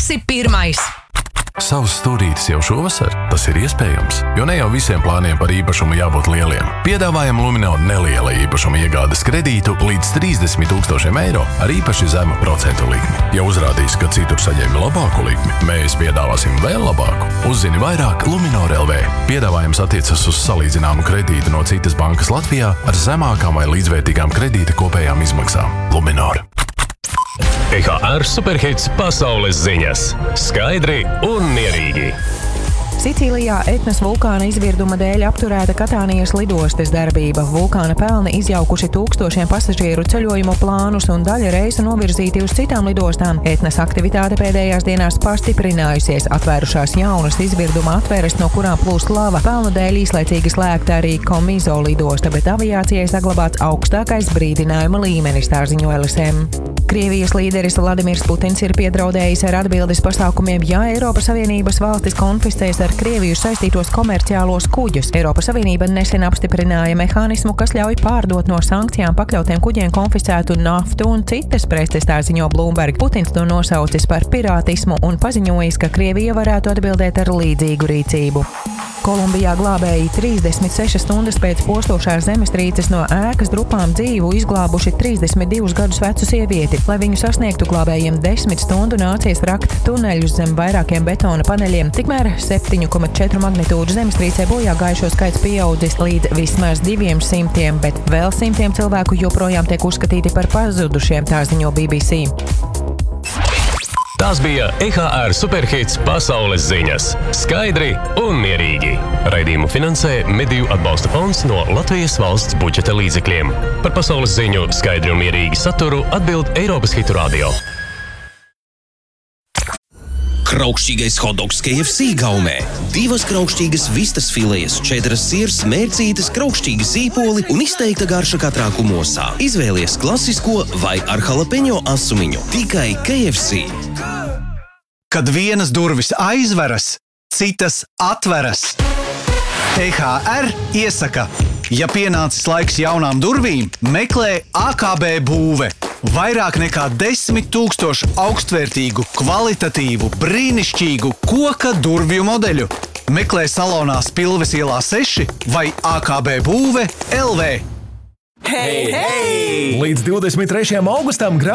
esi pirmais! Savs stūrītis jau šovasar? Tas ir iespējams, jo ne jau visiem plāniem par īpašumu jābūt lieliem. Piedāvājam Luminor neliela īpašuma iegādes kredītu līdz 30 000 eiro ar īpaši zemu procentu likmi. Ja uzrādīs, ka citur saņēmi labāku likmi, mēs piedāvāsim vēl labāku. Uzzini vairāk Luminor LV. Piedāvājums attiecas uz salīdzināmu kredītu no citas bankas Latvijā ar zemākām vai līdzvērtīgām kredīta kopējām izmaksām. Luminor. EHR Superhits pasaules ziņas. Skaidri un mierīgi. Sicīlijā Etnas vulkāna izvirduma dēļ apturēta Katānijas lidostas darbība. Vulkāna pelni izjaukuši tūkstošiem pasažieru ceļojumu plānus un daļa reisu novirzīti uz citām lidostām. Etnas aktivitāte pēdējās dienās pastiprinājusies, atvērušās jaunas izvirduma atveres, no kurām plūst lava. Pelnu dēļ īslaicīgi slēgta arī Komizo lidosta, bet aviācijai saglabāts augstākais brīdinājuma līmenis, tā ziņo LSM. Krievijas līderis Vladimirs Putins ir piedraudējis ar atbildes pasākumiem, ja Eiropas Savienības valstis konfiscēs ar Krieviju saistītos komerciālos kuģus. Eiropas Savienība nesen apstiprināja mehānismu, kas ļauj pārdot no sankcijām pakļautiem kuģiem konfiscētu naftu un citas preces, tā ziņo Bloomberg. Putins to nosaucis par pirātismu un paziņojis, ka Krievija varētu atbildēt ar līdzīgu rīcību. Kolumbijā glābēji 36 stundas pēc postošās zemestrīces no ēkas drupām dzīvu izglābuši 32 gadus vecu sievieti. Lai viņu sasniegtu, glābējiem 10 stundu nācies rakt tuneļus zem vairākiem betona paneļiem. Tikmēr 7,4 magnitūdu zemestrīcē bojā gājušo skaits pieaudzis līdz vismaz 200, bet vēl simtiem cilvēku joprojām tiek uzskatīti par pazudušiem, tā ziņo BBC. Tās bija EHR Superhits pasaules ziņas. Skaidri un mierīgi. Raidījumu finansē Mediju atbalsta fonds no Latvijas valsts budžeta līdzekļiem. Par pasaules ziņu skaidri un mierīgi saturu atbild Eiropas Hitu Radio. Kraukšķīgais hotdogs KFC gaumē. 2 kraukšķīgas vistas filejas, 4 siers, mērcītes, kraukšķīgi sīpoli un izteikta garša katrā kumosā. Izvēlies klasisko vai ar jalapeņo asumiņu. Tikai KFC. Kad vienas durvis aizveras, citas atveras. EHR iesaka, ja pienācis laiks jaunām durvīm, meklē AKB būve. Vairāk nekā 10 000 augstvērtīgu, kvalitatīvu, brīnišķīgu koka durvju modeļu. Meklē salonā Spilves ielā 6 vai AKB būve LV. Hei, hei! Līdz 23. augustam